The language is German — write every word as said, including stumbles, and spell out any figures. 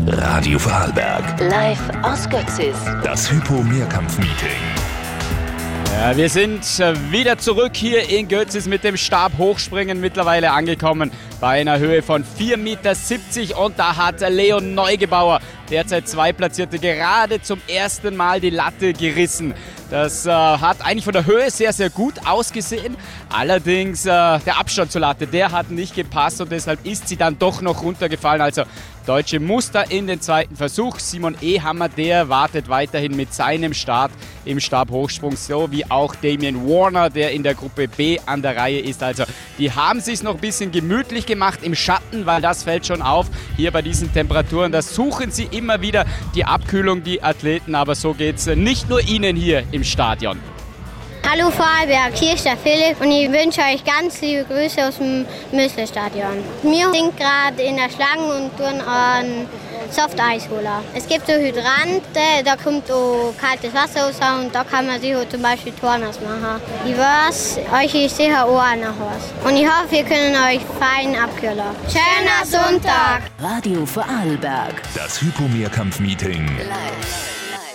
Radio Vorarlberg. Live aus Götzis. Das Hypo-Mehrkampf-Meeting. Ja, wir sind wieder zurück hier in Götzis mit dem Stabhochspringen mittlerweile angekommen bei einer Höhe von vier Komma siebzig Meter und da hat Leon Neugebauer, derzeit Zweitplatzierte, gerade zum ersten Mal die Latte gerissen. Das äh, hat eigentlich von der Höhe sehr, sehr gut ausgesehen. Allerdings äh, der Abstand zur Latte, der hat nicht gepasst und deshalb ist sie dann doch noch runtergefallen. Also deutsche Muster in den zweiten Versuch. Simon Ehammer, der wartet weiterhin mit seinem Start im Stabhochsprung, so wie auch Damien Warner, der in der Gruppe B an der Reihe ist. Also die haben es sich noch ein bisschen gemütlich gemacht im Schatten, weil das fällt schon auf hier bei diesen Temperaturen. Das suchen sie immer wieder, die Abkühlung, die Athleten, aber so geht es nicht nur ihnen hier im Stadion. Hallo Vorarlberg, hier ist der Philipp und ich wünsche euch ganz liebe Grüße aus dem Müsle-Stadion. Wir sind gerade in der Schlange und tun einen Softeisholer. Es gibt so Hydranten, da kommt auch kaltes Wasser raus und da kann man sich auch zum Beispiel Tornas machen. Ich weiß, euch ist sicher auch einer Haus. Und ich hoffe, wir können euch fein abkühlen. Schöner Sonntag! Radio Vorarlberg. Das Hypo-Mehrkampf-Meeting. Live.